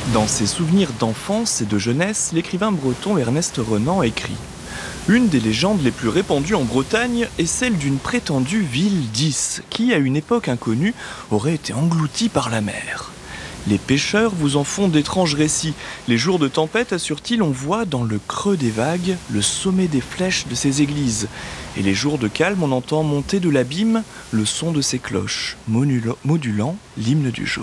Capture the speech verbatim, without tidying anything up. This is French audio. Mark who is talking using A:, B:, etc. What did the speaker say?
A: Dans ses souvenirs d'enfance et de jeunesse, l'écrivain breton Ernest Renan écrit « Une des légendes les plus répandues en Bretagne est celle d'une prétendue ville d'Is, qui, à une époque inconnue, aurait été engloutie par la mer. Les pêcheurs vous en font d'étranges récits. Les jours de tempête, assure-t-il, on voit dans le creux des vagues le sommet des flèches de ces églises. Et les jours de calme, on entend monter de l'abîme le son de ces cloches, modulant l'hymne du jour. »